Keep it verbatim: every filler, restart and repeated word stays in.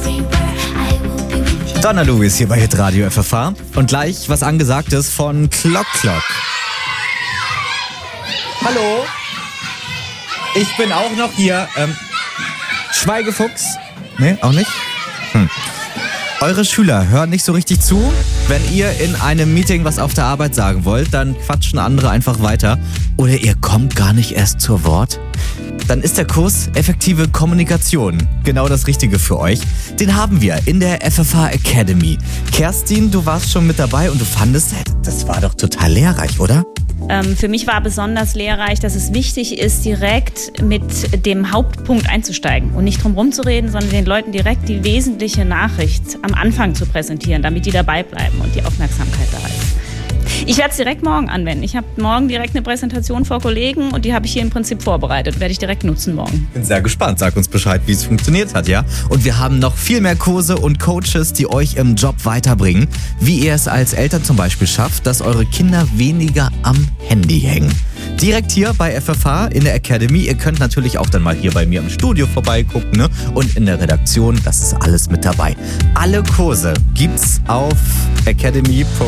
Donna Lewis hier bei Hitradio F F H. Und gleich was Angesagtes von Clock Clock. Hallo? Ich bin auch noch hier. Ähm, Schweigefuchs? Nee, auch nicht? Hm. Eure Schüler hören nicht so richtig zu. Wenn ihr in einem Meeting was auf der Arbeit sagen wollt, dann quatschen andere einfach weiter. Oder ihr kommt gar nicht erst zu Wort. Dann ist der Kurs Effektive Kommunikation genau das Richtige für euch. Den haben wir in der F F H Academy. Kerstin, du warst schon mit dabei und du fandest, das war doch total lehrreich, oder? Ähm, für mich war besonders lehrreich, dass es wichtig ist, direkt mit dem Hauptpunkt einzusteigen und nicht drum rumzureden, sondern den Leuten direkt die wesentliche Nachricht am Anfang zu präsentieren, damit die dabei bleiben und die Aufmerksamkeit da ist. Ich werde es direkt morgen anwenden. Ich habe morgen direkt eine Präsentation vor Kollegen und die habe ich hier im Prinzip vorbereitet. Werde ich direkt nutzen morgen. Bin sehr gespannt. Sag uns Bescheid, wie es funktioniert hat, ja? Und wir haben noch viel mehr Kurse und Coaches, die euch im Job weiterbringen. Wie ihr es als Eltern zum Beispiel schafft, dass eure Kinder weniger am Handy hängen. Direkt hier bei F F H in der Academy. Ihr könnt natürlich auch dann mal hier bei mir im Studio vorbeigucken, ne? Und in der Redaktion, das ist alles mit dabei. Alle Kurse gibt's auf academy punkt